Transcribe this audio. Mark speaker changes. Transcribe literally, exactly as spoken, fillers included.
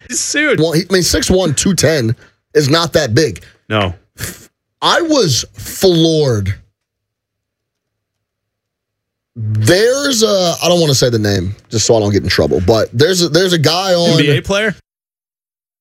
Speaker 1: He's huge.
Speaker 2: Well, he, I mean, six one, two ten is not that big.
Speaker 1: No.
Speaker 2: I was floored. There's a, I don't want to say the name just so I don't get in trouble, but there's a, there's a guy on.
Speaker 1: N B A player?